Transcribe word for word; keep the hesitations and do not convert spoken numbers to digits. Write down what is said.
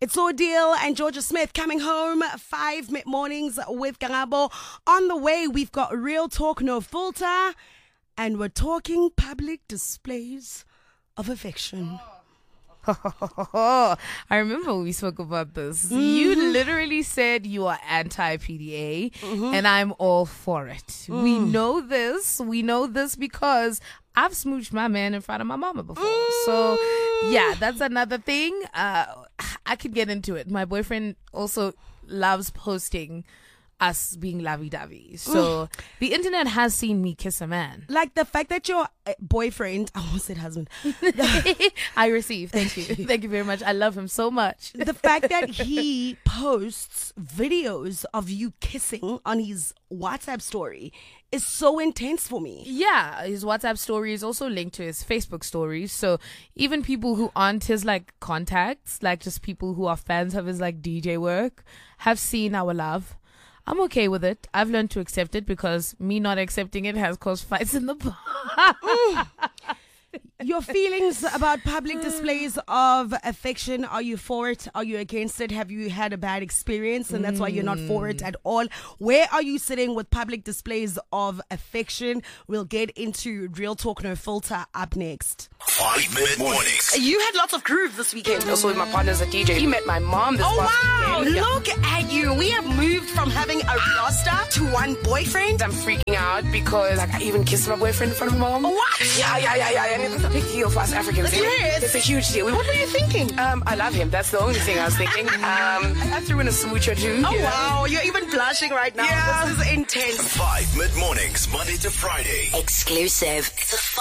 It's Ordeal and Georgia Smith coming home. Five mid-mornings with Gangabo. On the way, we've got Real Talk, No Filter. And we're talking public displays of affection. I remember we spoke about this. Mm-hmm. You literally said you are anti-P D A, mm-hmm. and I'm all for it. Mm. We know this. We know this because I've smooched my man in front of my mama before. Mm. So, yeah, that's another thing. Uh, I could get into it. My boyfriend also loves posting us being lovey-dovey. So, mm. the internet has seen me kiss a man. Like the fact that your boyfriend, I almost said husband. I receive. Thank you. Thank you very much. I love him so much. The fact that he posts videos of you kissing on his WhatsApp story is so intense for me. Yeah, his WhatsApp story is also linked to his Facebook stories. So even people who aren't his like contacts, like just people who are fans of his like D J work, have seen our love. I'm okay with it. I've learned to accept it because me not accepting it has caused fights in the bar. mm. Your feelings about public displays of affection, are you for it? Are you against it? Have you had a bad experience and that's why you're not for it at all? Where are you sitting with public displays of affection? We'll get into Real Talk, No Filter up next. Five Minute Mornings. You had lots of groove this weekend. Also with my partner as a D J. He met my mom this oh, past wow. weekend. Look yeah. at you. We have moved from having a roster to one boyfriend. I'm freaking out because like I even kissed my boyfriend in front of my mom. What? Yeah, yeah, yeah, yeah. And it's a big deal for us Africans. Yes. It's a huge deal. What were you thinking? Um, I love him. That's the only thing I was thinking. um, I threw in a smooch or two. Oh, yeah. wow. You're even blushing right now. Yeah. This is intense. Five Mid Mornings, Monday to Friday. Exclusive. It's a